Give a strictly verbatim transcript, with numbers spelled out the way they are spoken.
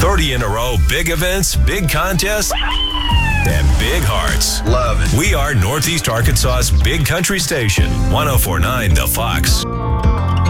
thirty in a row big events, big contests, and big hearts. Love it. We are Northeast Arkansas's big country station, one oh four point nine The Fox.